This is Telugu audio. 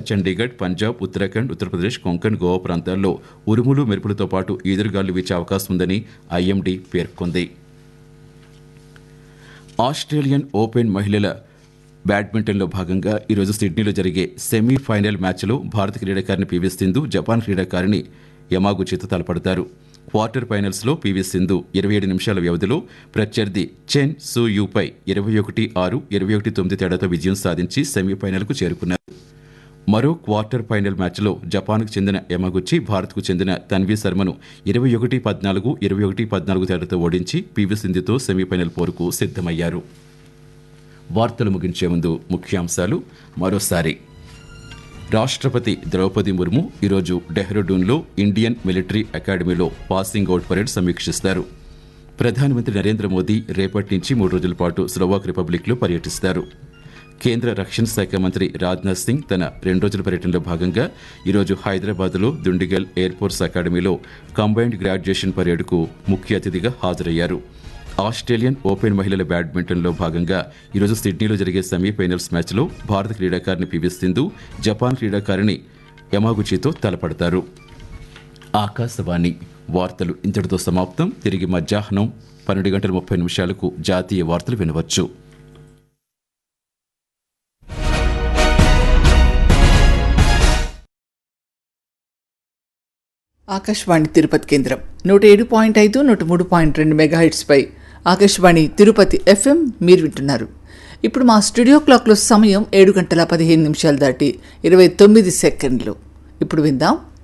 చండీగఢ్, పంజాబ్, ఉత్తరాఖండ్, ఉత్తరప్రదేశ్, కొంకణ్, గోవా ప్రాంతాల్లో ఉరుములు మెరుపులతో పాటు ఈదురుగాలు వీచే అవకాశం ఉందని ఐఎండీ పేర్కొంది. ఆస్ట్రేలియన్ ఓపెన్ మహిళల బ్యాడ్మింటన్లో భాగంగా ఈరోజు సిడ్నీలో జరిగే సెమీఫైనల్ మ్యాచ్లో భారత క్రీడాకారిణి పీవీ సింధు జపాన్ క్రీడాకారిణి యమాగుచితో తలపడతారు. క్వార్టర్ ఫైనల్స్లో పీవీ సింధు 27 నిమిషాల వ్యవధిలో ప్రత్యర్థి చెన్ సూ యూపై 21-6, 21-9 తేడాతో విజయం సాధించి సెమీఫైనల్కు చేరుకున్నారు. మరో క్వార్టర్ ఫైనల్ మ్యాచ్లో జపాన్కు చెందిన యమాగుచి భారత్కు చెందిన తన్వీ శర్మను 21-14, 21-14 తేడాతో ఓడించి పీవీ సింధుతో సెమీఫైనల్ పోరుకు సిద్ధమయ్యారు. వార్తలు ముగించే ముందు ముఖ్యాంశాలు మరోసారి. రాష్ట్రపతి ద్రౌపది ముర్ము ఈరోజు డెహ్రాడూన్లో ఇండియన్ మిలిటరీ అకాడమీలో పాసింగ్ అవుట్ పరేడ్ సమీక్షిస్తారు. ప్రధానమంత్రి నరేంద్ర మోదీ రేపటి నుంచి 3 రోజుల పాటు స్లోవాక్ రిపబ్లిక్లో పర్యటిస్తారు. కేంద్ర రక్షణ శాఖ మంత్రి రాజ్నాథ్ సింగ్ తన 2 రోజుల పర్యటనలో భాగంగా ఈరోజు హైదరాబాద్లో దుండిగల్ ఎయిర్ ఫోర్స్ అకాడమీలో కంబైన్డ్ గ్రాడ్యుయేషన్ పరేడ్కు ముఖ్య అతిథిగా హాజరయ్యారు. ఆస్ట్రేలియన్ ఓపెన్ మహిళల బ్యాడ్మింటన్లో భాగంగా ఈరోజు సిడ్నీలో జరిగే సెమీఫైనల్స్ మ్యాచ్లో భారత క్రీడాకారిణి పీవీ సింధు జపాన్ క్రీడాకారిణి యమాగుచితో తలపడతారు. ఆకాశవాణి వార్తలు ఇంతటితో సమాప్తం. తిరిగి మధ్యాహ్నం 12:30 జాతీయ వార్తలు వినవచ్చు. ఆకాశవాణి తిరుపతి కేంద్రం 107.5, 103.2 మెగాహెట్స్పై ఆకాశవాణి తిరుపతి FM మీరు వింటున్నారు. ఇప్పుడు మా స్టూడియో క్లాక్లో సమయం 7:15 దాటి 29 సెకండ్లు. ఇప్పుడు విందాం